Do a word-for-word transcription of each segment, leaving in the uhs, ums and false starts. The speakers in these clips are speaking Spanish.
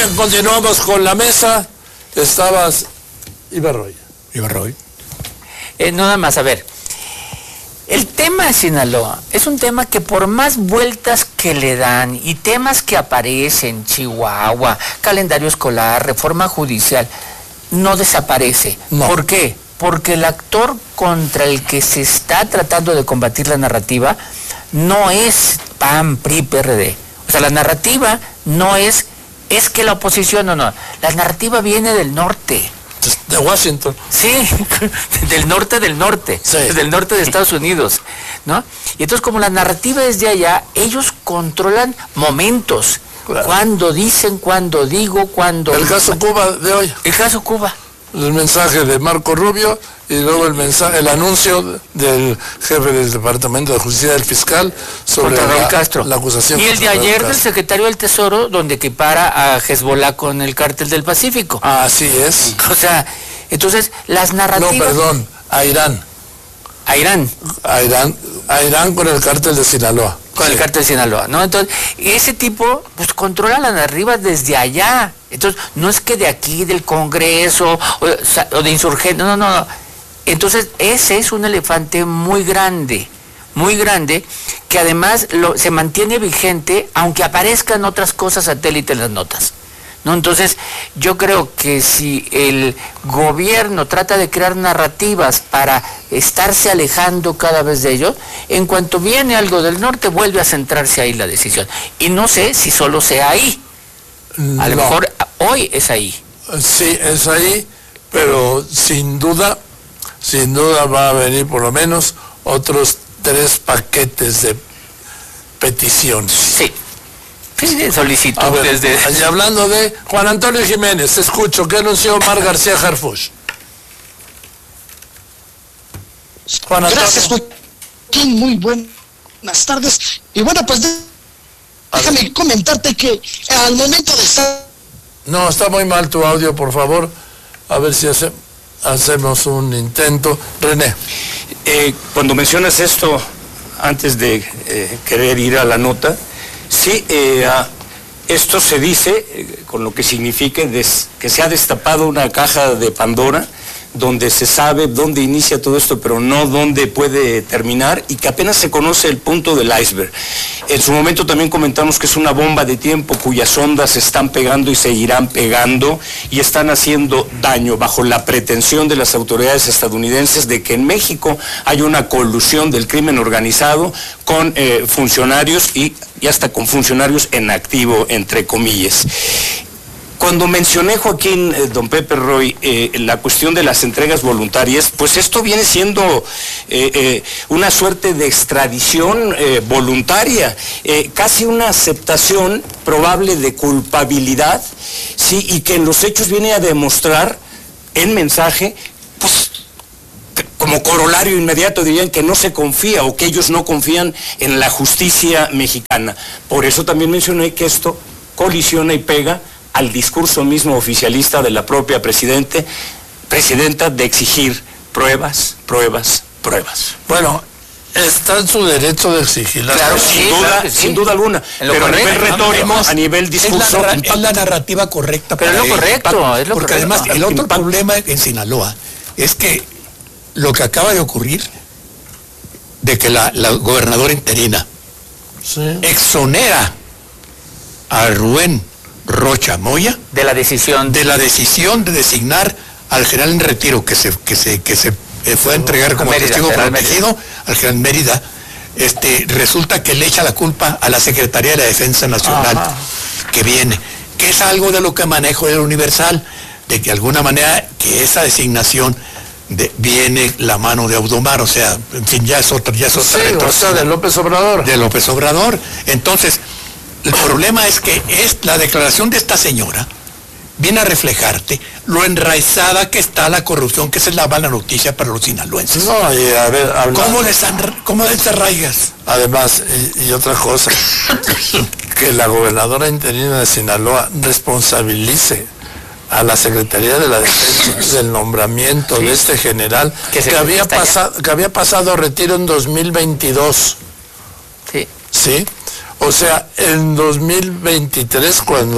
bien, continuamos con la mesa. Estabas Ibarroy. Ibarroy. Eh, nada más, a ver. El tema de Sinaloa es un tema que por más vueltas que le dan y temas que aparecen, Chihuahua, calendario escolar, reforma judicial, no desaparece. No. ¿Por qué? Porque el actor contra el que se está tratando de combatir la narrativa no es P A N, P R I, P R D. O sea, la narrativa no es, es que la oposición, no, no. La narrativa viene del norte. De Washington. Sí, del norte del norte, sí. del norte de Estados Unidos, ¿no? Y entonces como la narrativa es de allá, ellos controlan momentos. Claro. Cuando dicen, cuando digo, cuando... El caso Cuba de hoy. El caso Cuba. El mensaje de Marco Rubio y luego el mensaje, el anuncio del jefe del Departamento de Justicia del Fiscal sobre Raúl la, Castro. la acusación. Y el de ayer del secretario del Tesoro, donde equipara a Hezbollah con el cártel del Pacífico. Así es. O sea, entonces las narrativas... No, perdón, a Irán. A Irán. A Irán, a Irán con el cártel de Sinaloa. Con sí. el cártel de Sinaloa, ¿no? Entonces, ese tipo, pues, controla la narrativa desde allá. Entonces, no es que de aquí, del Congreso, o, o de insurgentes, no, no, no. Entonces, ese es un elefante muy grande, muy grande, que además lo, se mantiene vigente, aunque aparezcan otras cosas satélite en las notas. ¿No? Entonces, yo creo que si el gobierno trata de crear narrativas para estarse alejando cada vez de ello, en cuanto viene algo del norte, vuelve a centrarse ahí la decisión. Y no sé si solo sea ahí. A lo no. mejor hoy es ahí. Sí, es ahí, pero sin duda, sin duda va a venir por lo menos otros tres paquetes de peticiones. Sí. Solicitudes de... Y hablando de Juan Antonio Jiménez, escucho, ¿qué anunció Omar García Harfuch? Juan Antonio. Gracias, Joaquín, muy buenas tardes. Y bueno, pues déjame comentarte que al momento de estar... No, está muy mal tu audio, por favor. A ver si hace, hacemos un intento. René. Eh, cuando mencionas esto, antes de eh, querer ir a la nota, sí, eh, esto se dice, eh, con lo que significa des, que se ha destapado una caja de Pandora, donde se sabe dónde inicia todo esto, pero no dónde puede terminar, y que apenas se conoce el punto del iceberg. En su momento también comentamos que es una bomba de tiempo cuyas ondas se están pegando y seguirán pegando, y están haciendo daño bajo la pretensión de las autoridades estadounidenses de que en México hay una colusión del crimen organizado con eh, funcionarios y, y hasta con funcionarios en activo, entre comillas. Cuando mencioné, Joaquín, eh, don Pepe Roy, eh, la cuestión de las entregas voluntarias, pues esto viene siendo eh, eh, una suerte de extradición eh, voluntaria, eh, casi una aceptación probable de culpabilidad, sí, y que en los hechos viene a demostrar, en mensaje, pues, como corolario inmediato dirían que no se confía o que ellos no confían en la justicia mexicana. Por eso también mencioné que esto colisiona y pega al discurso mismo oficialista de la propia presidente, presidenta de exigir pruebas, pruebas, pruebas. Bueno, está en su derecho de exigirlas. Claro, sin sí, duda, claro que sí. sin duda alguna. Pero correcto, a nivel retórico, a nivel discurso... Es la, es la narrativa correcta. Pero para es lo él. correcto, es lo Porque correcto. además el otro problema en Sinaloa es que lo que acaba de ocurrir, de que la, la gobernadora interina sí. exonera a Rubén Rocha Moya de la decisión de la decisión de designar al general en retiro que se que se que se eh, fue a entregar como Mérida, testigo general protegido Mérida. al general Mérida. Este resulta que le echa la culpa a la Secretaría de la Defensa Nacional. Ajá. Que viene, que es algo de lo que manejo el Universal, de que de alguna manera que esa designación de, viene la mano de Audomar, o sea, en fin, ya es otra, ya es otra sí, o sea, de López Obrador. De López Obrador. Entonces, el problema es que es la declaración de esta señora viene a reflejarte lo enraizada que está la corrupción, que esa es la mala noticia para los sinaloenses. No, y a ver, habla... ¿Cómo les han, cómo les arraigas? Además, y, y otra cosa, que la gobernadora interina de Sinaloa responsabilice a la Secretaría de la Defensa del nombramiento sí. de este general que, que había pasado, que había pasado a retiro en dos mil veintidós. Sí. ¿Sí? O sea, en dos mil veintitrés, cuando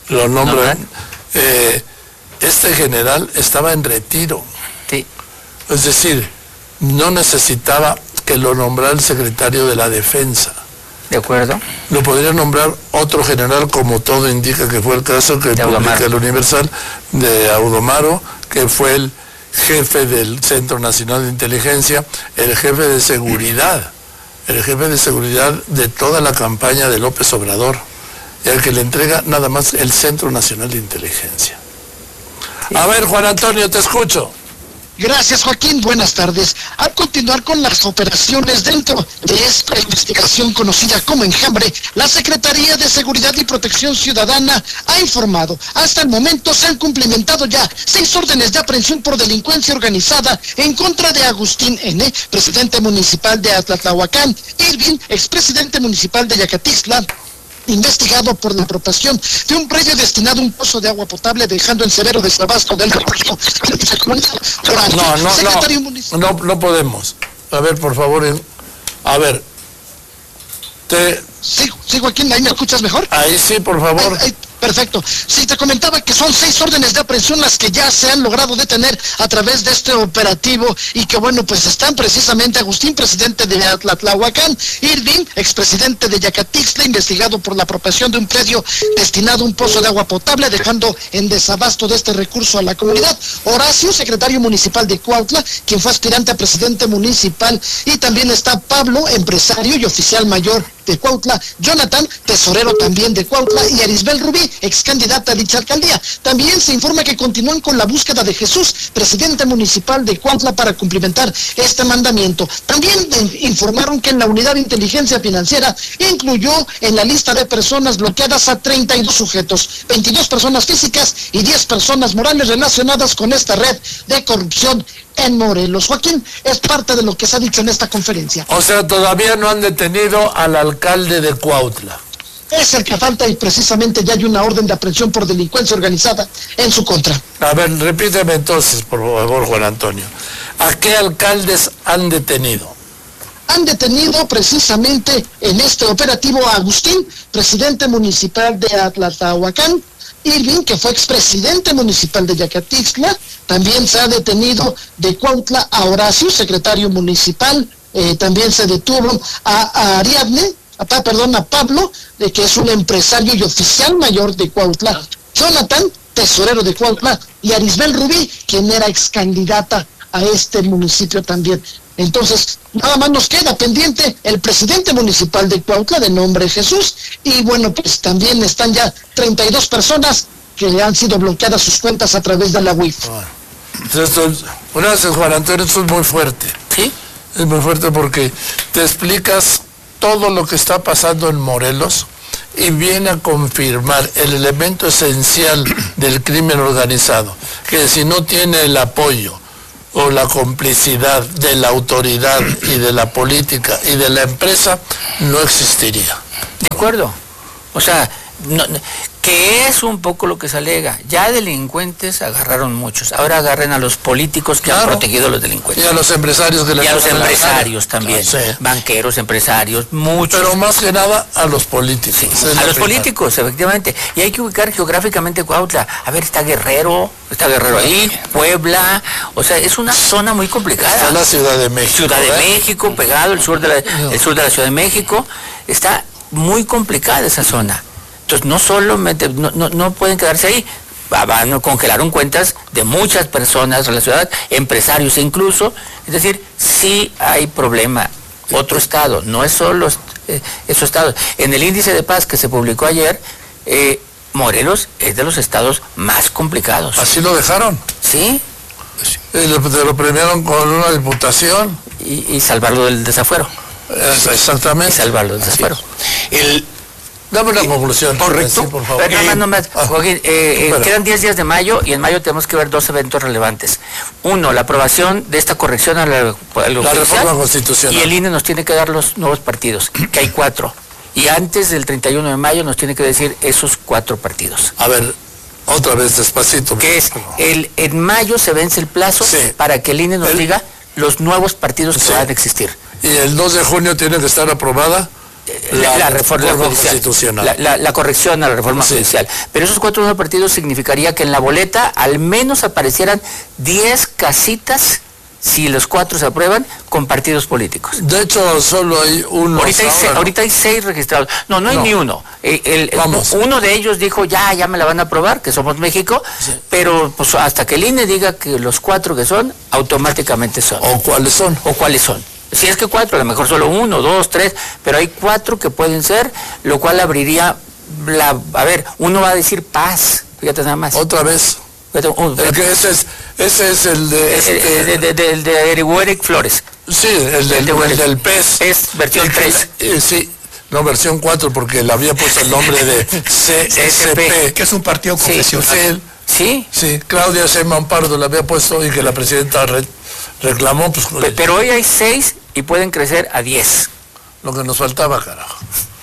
Lo nombran. Eh, este general estaba en retiro. Sí. Es decir, no necesitaba que lo nombrara el secretario de la Defensa. ¿De acuerdo? Lo podría nombrar otro general, como todo indica que fue el caso que publica el Universal, de Audomaro, que fue el jefe del Centro Nacional de Inteligencia, el jefe de seguridad, el jefe de seguridad de toda la campaña de López Obrador, y al que le entrega nada más el Centro Nacional de Inteligencia. Sí. A ver, Juan Antonio, te escucho. Gracias, Joaquín. Buenas tardes. Al continuar con las operaciones dentro de esta investigación conocida como Enjambre, la Secretaría de Seguridad y Protección Ciudadana ha informado, hasta el momento se han cumplimentado ya seis órdenes de aprehensión por delincuencia organizada en contra de Agustín N., presidente municipal de Atlatlahuacán, Irving, expresidente municipal de Yacatixtla, investigado por la apropiación de un predio destinado a un pozo de agua potable, dejando en severo desabasto del recurso. No, no, no, no, no podemos. A ver, por favor, a ver. Te... Sí, sí, Joaquín, ¿ahí me escuchas mejor? Ahí sí, por favor. Ahí, ahí, perfecto. Sí, te comentaba que son seis órdenes de aprehensión las que ya se han logrado detener a través de este operativo y que, bueno, pues están precisamente Agustín, presidente de Atlatlahuacán, Irving, expresidente de Yacatixtla, investigado por la apropiación de un predio destinado a un pozo de agua potable, dejando en desabasto de este recurso a la comunidad, Horacio, secretario municipal de Cuautla, quien fue aspirante a presidente municipal, y también está Pablo, empresario y oficial mayor de Cuautla, Jonathan, tesorero también de Cuautla, y Arisbel Rubí, ex candidata a dicha alcaldía. También se informa que continúan con la búsqueda de Jesús, presidente municipal de Cuautla, para cumplimentar este mandamiento. También eh, informaron que en la unidad de inteligencia financiera incluyó en la lista de personas bloqueadas a treinta y dos sujetos, veintidós personas físicas y diez personas morales relacionadas con esta red de corrupción en Morelos. Joaquín, es parte de lo que se ha dicho en esta conferencia. O sea, todavía no han detenido al alcalde de Cuautla. Es el que falta y precisamente ya hay una orden de aprehensión por delincuencia organizada en su contra. A ver, repíteme entonces, por favor, Juan Antonio. ¿A qué alcaldes han detenido? Han detenido precisamente en este operativo a Agustín, presidente municipal de Atlatlahuacán, Irving, que fue expresidente municipal de Yacatixtla. También se ha detenido de Cuautla a Horacio, secretario municipal. Eh, también se detuvo a, a Ariadne, a, perdón, a Pablo, de que es un empresario y oficial mayor de Cuautla. Jonathan, tesorero de Cuautla, y Arisbel Rubí, quien era ex candidata a este municipio también. Entonces, nada más nos queda pendiente el presidente municipal de Cuautla, de nombre Jesús, y bueno, pues también están ya treinta y dos personas que han sido bloqueadas sus cuentas a través de la U I F. Bueno, esto es, gracias, Juan Antonio, esto es muy fuerte. ¿Sí? Es muy fuerte porque te explicas todo lo que está pasando en Morelos y viene a confirmar el elemento esencial del crimen organizado, que si no tiene el apoyo o la complicidad de la autoridad y de la política y de la empresa, no existiría. De acuerdo. O sea, no, no, que es un poco lo que se alega. Ya delincuentes agarraron muchos. Ahora agarren a los políticos que claro. han protegido a los delincuentes. Y a los empresarios que les Y a los empresarios también. Claro, sí. Banqueros, empresarios, muchos. Pero más que nada a los políticos. Sí, a los políticos, efectivamente. Y hay que ubicar geográficamente Cuautla. A ver, está Guerrero, está Guerrero ahí, Puebla. O sea, es una zona muy complicada. Está la Ciudad de México. Ciudad de ¿eh? México, pegado, el sur de la, el sur de la Ciudad de México. Está muy complicada esa zona. Entonces no solo mete, no, no, no pueden quedarse ahí, van a congelar cuentas de muchas personas relacionadas, empresarios incluso, es decir, sí hay problema. Otro estado, no es solo eh, esos estados. En el índice de paz que se publicó ayer, eh, Morelos es de los estados más complicados. ¿Así lo dejaron? Sí. Y lo, lo premiaron con una diputación. Y, y salvarlo del desafuero. Es, exactamente. Y salvarlo del desafuero. El... Dame una conclusión. Correcto. Sí, por favor. Pero nada más, no más. Ah, Joaquín, eh, eh, quedan diez días de mayo y en mayo tenemos que ver dos eventos relevantes. Uno, la aprobación de esta corrección a la, a lo la reforma constitucional. Y el I N E nos tiene que dar los nuevos partidos, que hay cuatro. Y antes del treinta y uno de mayo nos tiene que decir esos cuatro partidos. A ver, otra vez despacito. Que es, el, en mayo se vence el plazo sí. para que el I N E nos el... diga los nuevos partidos que sí. van a existir. Y el dos de junio tiene que estar aprobada La, la reforma, reforma judicial, constitucional. La, la, la corrección a la reforma sí. judicial. Pero esos cuatro nuevos partidos significaría que en la boleta al menos aparecieran diez casitas, si los cuatro se aprueban, con partidos políticos. De hecho, solo hay uno. Ahorita hay, ahora, seis, ¿no? ahorita hay seis registrados. No, no hay No. ni uno. El, el, Vamos. uno de ellos dijo, ya, ya me la van a aprobar, que somos México, Sí. pero pues hasta que el I N E diga que los cuatro que son, automáticamente son. ¿O cuáles son? ¿O cuáles son? Si es que cuatro, a lo mejor solo uno, dos, tres, pero hay cuatro que pueden ser, lo cual abriría la... A ver, uno va a decir paz, fíjate nada más. Otra vez. Fíjate, un- El que ese es, ese es el de... Eh, este- eh, de, de, de, de Eric Eric Flores. sí, el del, el de el Huerta. del pez. Es versión El que- tres. eh, sí, no, versión cuatro, porque le había puesto el nombre de C S P. Que es un partido Sí. confesional. Sí, Sí, sí, Claudia Sheinbaum Pardo le había puesto y que la presidenta re- reclamó, pues pe- pero hoy hay seis y pueden crecer a diez. lo que nos faltaba, carajo.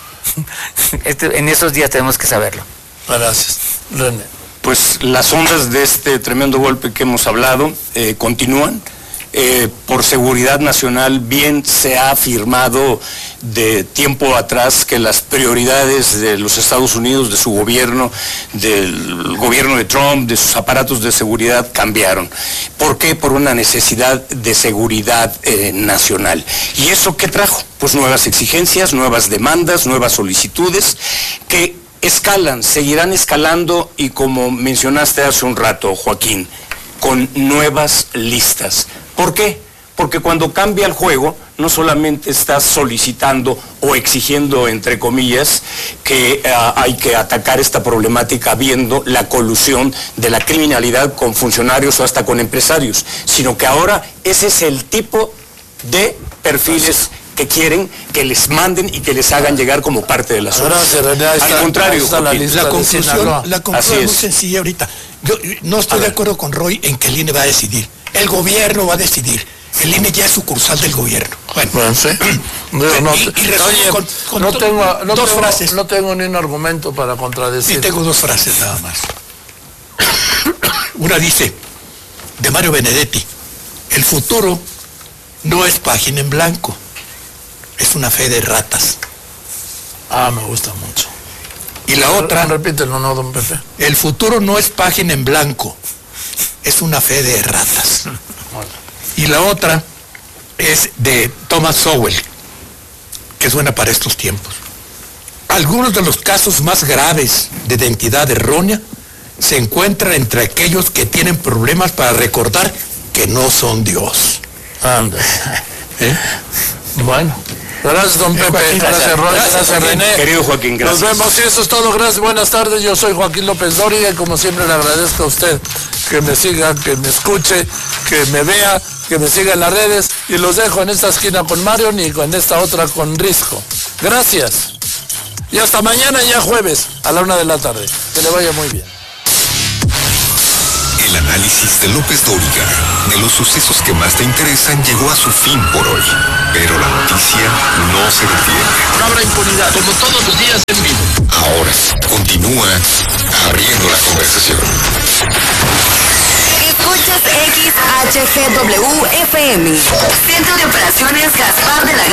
Este, en esos días tenemos que saberlo. Gracias, René. Pues las ondas de este tremendo golpe que hemos hablado eh, continúan. Eh, por seguridad nacional, bien se ha afirmado de tiempo atrás que las prioridades de los Estados Unidos, de su gobierno, del gobierno de Trump, de sus aparatos de seguridad cambiaron. ¿Por qué? Por una necesidad de seguridad eh, nacional. ¿Y eso qué trajo? Pues nuevas exigencias, nuevas demandas, nuevas solicitudes que escalan, seguirán escalando y como mencionaste hace un rato, Joaquín, con nuevas listas. ¿Por qué? Porque cuando cambia el juego, no solamente estás solicitando o exigiendo, entre comillas, que uh, hay que atacar esta problemática viendo la colusión de la criminalidad con funcionarios o hasta con empresarios, sino que ahora ese es el tipo de perfiles que quieren que les manden y que les hagan llegar como parte de la solución. Gracias, René. Ahí está- Al contrario, ahí está la Joaquín. lista La de conclusión, Sinaloa. la Así conclusión es muy es. sencilla ahorita. Yo eh, no estoy de acuerdo con Roy en que el I N E va a decidir. El gobierno va a decidir. El I N E ya es sucursal del gobierno. Bueno, Bueno, sí. Digo, no, Y- y resumo oye, con- con no do- tengo, no dos tengo- frases. no tengo ni un argumento para sí contradecir. tengo dos frases nada más. Una dice, de Mario Benedetti, el futuro no es página en blanco, es una fe de ratas. Ah, me gusta mucho. Y la otra, Repítelo, no, don Pepe. el futuro no es página en blanco, es una fe de ratas. Y la otra es de Thomas Sowell, que es buena para estos tiempos. Algunos de los casos más graves de identidad errónea se encuentran entre aquellos que tienen problemas para recordar que no son Dios. Anda. ¿Eh? Bueno. Gracias, don Pepe. Joaquín, Gracias, gracias. Roy. Gracias, Gracias, Joaquín. René. Querido Joaquín, gracias. Nos vemos y eso es todo. Gracias. Buenas tardes. Yo soy Joaquín López Dóriga y como siempre le agradezco a usted que me siga, que me escuche, que me vea, que me siga en las redes y los dejo en esta esquina con Mario y en esta otra con Risco. Gracias. Y hasta mañana ya jueves a la una de la tarde. Que le vaya muy bien. El análisis de López Dóriga de los sucesos que más te interesan llegó a su fin por hoy. Pero la noticia no se detiene. No habrá impunidad, como todos los días en vivo. Ahora continúa abriendo la conversación. Escuchas X H G W F M. Centro de Operaciones Gaspar de la